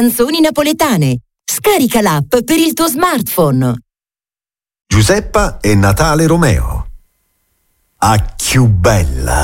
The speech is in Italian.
canzoni napoletane. Scarica l'app per il tuo smartphone. Giuseppa e Natale Romeo. A chiù bella.